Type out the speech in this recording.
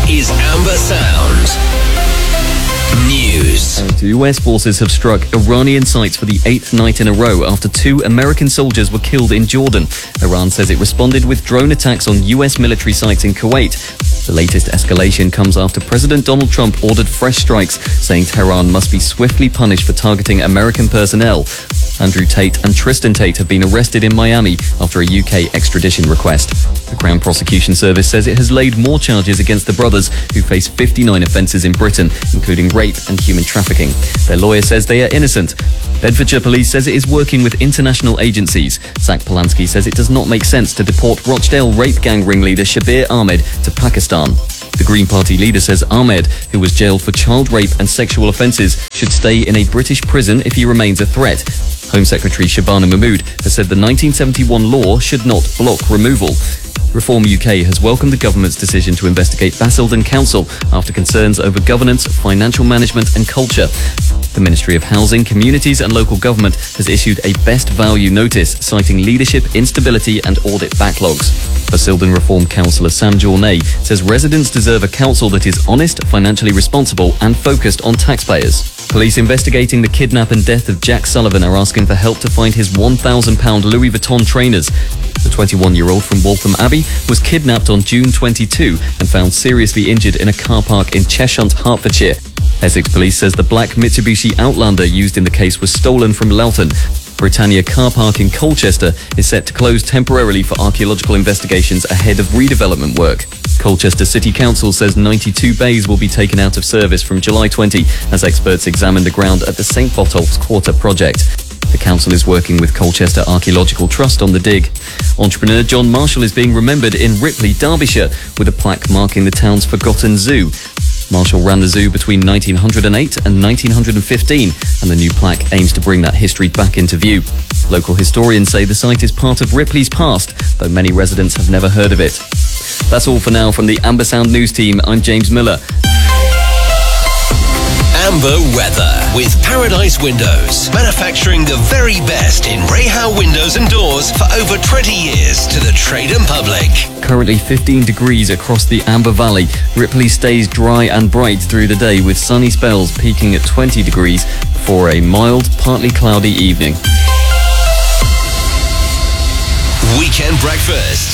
is Amber Sound News. The US forces have struck Iranian sites for the 8th night in a row after 2 American soldiers were killed in Jordan. Iran says it responded with drone attacks on US military sites in Kuwait. The latest escalation comes after President Donald Trump ordered fresh strikes, saying Tehran must be swiftly punished for targeting American personnel. Andrew Tate and Tristan Tate have been arrested in Miami after a UK extradition request. The Crown Prosecution Service says it has laid more charges against the brothers, who face 59 offences in Britain, including rape and human trafficking. Their lawyer says they are innocent. Bedfordshire Police says it is working with international agencies. Zach Polanski says it does not make sense to deport Rochdale rape gang ringleader Shabir Ahmed to Pakistan. The Green Party leader says Ahmed, who was jailed for child rape and sexual offences, should stay in a British prison if he remains a threat. Home Secretary Shabana Mahmood has said the 1971 law should not block removal. Reform UK has welcomed the government's decision to investigate Basildon Council after concerns over governance, financial management and culture. The Ministry of Housing, Communities and Local Government has issued a best value notice citing leadership instability and audit backlogs. Basildon Reform Councillor Sam Journay says residents deserve a council that is honest, financially responsible and focused on taxpayers. Police investigating the kidnap and death of Jack Sullivan are asking for help to find his £1,000 Louis Vuitton trainers. The 21-year-old from Waltham Abbey was kidnapped on June 22 and found seriously injured in a car park in Cheshunt, Hertfordshire. Essex Police says the black Mitsubishi Outlander used in the case was stolen from Loughton. Britannia car park in Colchester is set to close temporarily for archaeological investigations ahead of redevelopment work. Colchester City Council says 92 bays will be taken out of service from July 20 as experts examine the ground at the St Botolph's Quarter project. The council is working with Colchester Archaeological Trust on the dig. Entrepreneur John Marshall is being remembered in Ripley, Derbyshire, with a plaque marking the town's forgotten zoo. Marshall ran the zoo between 1908 and 1915, and the new plaque aims to bring that history back into view. Local historians say the site is part of Ripley's past, though many residents have never heard of it. That's all for now from the Amber Sound News team. I'm James Miller. Amber weather with Paradise Windows, manufacturing the very best in Rahal windows and doors for over 20 years to the trade and public. Currently 15 degrees across the Amber Valley. Ripley stays dry and bright through the day with sunny spells peaking at 20 degrees before a mild, partly cloudy evening. Weekend breakfast